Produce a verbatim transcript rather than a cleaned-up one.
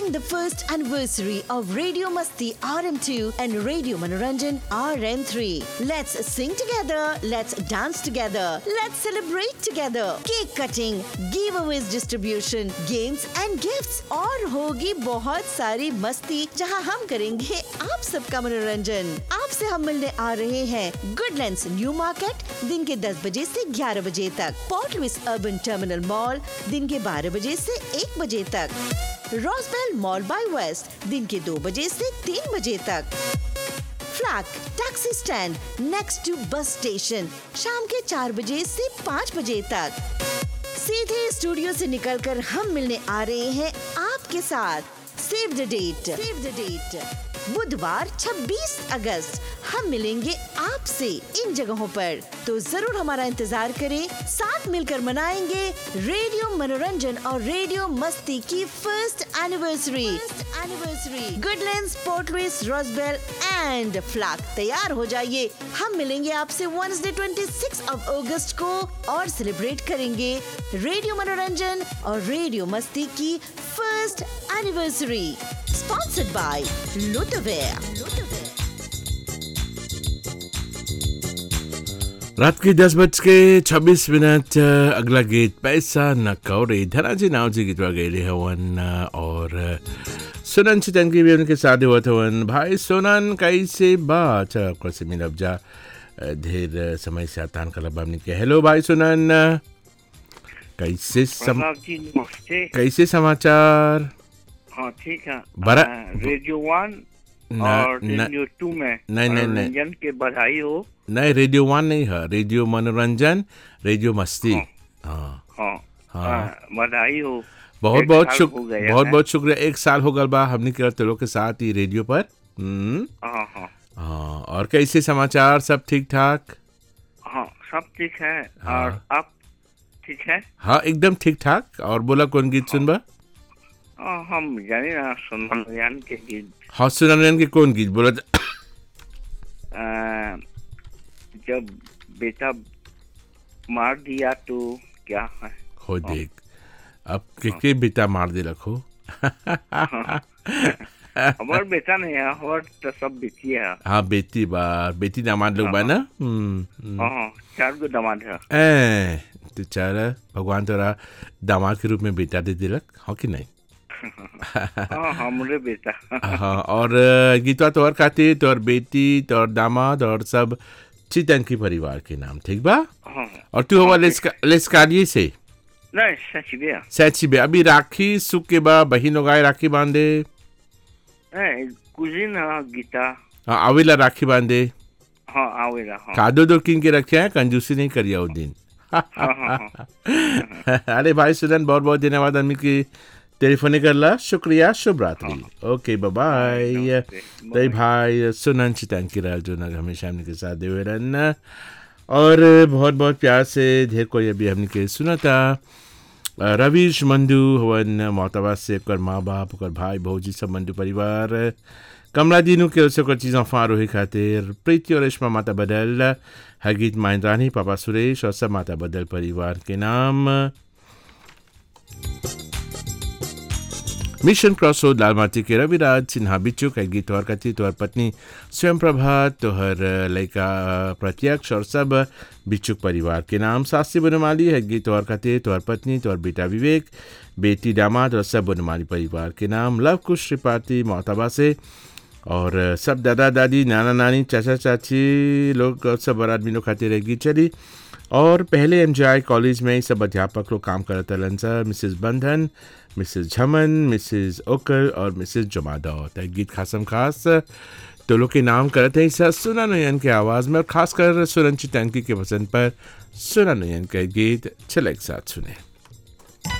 celebrating the first anniversary of Radio Masti R M two and Radio Manoranjan R M three. Let's sing together, let's dance together, let's celebrate together. Cake cutting, giveaways distribution, games and gifts और होगी बहुत सारी मस्ती जहां हम करेंगे आप सबका मनोरंजन। आपसे हम मिलने आ रहे हैं गुडलैंड्स न्यू मार्केट दिन के दस बजे से ग्यारह बजे तक, port Louis urban terminal mall दिन के बारह बजे से एक बजे तक, रोजबेल मॉल बाय वेस्ट दिन के दो बजे से तीन बजे तक, flag taxi stand next two bus station शाम के चार बजे से पाँच बजे तक। सीधे स्टूडियो से निकलकर हम मिलने आ रहे हैं आपके साथ। सेव द डेट, सेव द डेट बुधवार छब्बीस अगस्त हम मिलेंगे आपसे इन जगहों पर, तो जरूर हमारा इंतजार करें। साथ मिलकर मनाएंगे रेडियो मनोरंजन और रेडियो मस्ती की first anniversary anniversary Goodlands, port Louis, Rosebel and flag. तैयार हो जाइए, हम मिलेंगे आपसे वेडनेसडे छब्बीस ऑफ अगस्त को और सेलिब्रेट करेंगे रेडियो मनोरंजन और रेडियो मस्ती की first anniversary. Sponsored by Lutavere. रात के दस बज के छब्बीस मिनट अगला गीत पैसा न कौड़ी धनाजी नाव जी गीत गए हवन और सुनन चितन की भी उनके साथ हुआ था वन। भाई सुनन कैसे बा अच्छा आपका से मिलब जा ढेर समय से आतान का लबाब नहीं किया। हेलो भाई सुनन, कैसे सम... कैसे समाचार? हाँ ठीक है। बरा रेडियो वन और रेडियो टू में नहीं नहीं मनोरंजन के बधाई हो। नहीं रेडियो वन नहीं है, रेडियो मनोरंजन, रेडियो मस्ती। हाँ हाँ हाँ बधाई हो। बहुत बहुत शुक्र बहुत बहुत शुक्रिया। एक साल हो गया बा हमने के लोग के साथ ही रेडियो पर। हाँ हाँ हाँ और कैसे समाचार? सब ठीक ठाक? हाँ सब ठीक है। और आप ठीक है? हाँ एकदम ठीक ठाक। और बोला कौन गीत सुनबा? हाँ हम जाने ना सुनन के गीत। हाँ सुनन के कौन गीत बोला? जब बेटा मार दिया तो क्या है हो देख अब के के बेटा मार दे रखो। हमार बेटा नहीं है, हमार तो सब बेटी है। हाँ बेटी बार बेटी दामाद लोग बा ना। हाँ चार गो दामाद है। ए तो चार भगवान तोरा दामाद के रूप में बेटा दे दिलक, हाँ कि नहीं? हाँ हमरे बेटा। हाँ और गीतवा तोहर खातिर, तोहर बेटी, तोहर दामाद और सब चितंकी परिवार के नाम, ठीक बा? हाँ। और तू हवा लेस्कारिये से? नहीं सच्ची बे। सच्ची बे। अभी राखी सुख के बा बहिन लोग आए राखी बांधे? कुछ दिन गीता हाँ आवेला राखी बांधे। हाँ आवेला। हाँ कादो दो किन के रखे हैं, कंजूसी नहीं करिया उस दिन। अरे भाई सुदन बहुत बहुत धन्यवाद अम्मी की टेलीफोन कर ला, शुक्रिया, शुभ रात्रि। ओके बाय बाय। तो भाई सुनन चितन की राज जो ना हमेशा हमने के साथ दे रन और बहुत बहुत प्यार से ढेर कोई अभी हमने के सुना था। रवीश मंडू हवन मोहतबा से कर माँ बाप कर भाई भौजी सब मंडू परिवार कमला दीनू के उसे कर चीज़ों फारोही खातिर प्रीति और रेशमा माता बदल हगीत माइंद्रानी पापा सुरेश और सब माता बदल परिवार के नाम। मिशन क्रॉस रोड लालमाटी के रविराज सिन्हा बिच्चू का गीत तोहर कथी तोहर पत्नी स्वयं प्रभा तोहर लड़का प्रत्यक्ष और सब बिच्चुक परिवार के नाम। सासी बनमाली है गीत तोहर कथी तोहर पत्नी तोहर बेटा विवेक, बेटी दामाद और सब बनमाली परिवार के नाम। लव कुश त्रिपाठी मोहतबा से और सब दादा दादी नाना नानी चाचा चाची लोग सब बड़ा आदमी लोग खाते रहेगी चली। और पहले एम जे आई कॉलेज में सब अध्यापक लोग काम करते लन सर, मिसेस बंधन, मिसेस झमन, मिसेस ओकर और मिसेस जमादौत। गीत खासम खास तो लोग के नाम करते हैं सर सुना नयन के आवाज़ में और ख़ासकर सुरंची टंकी के पसंद पर सुना नयन का गीत चले एक साथ सुने।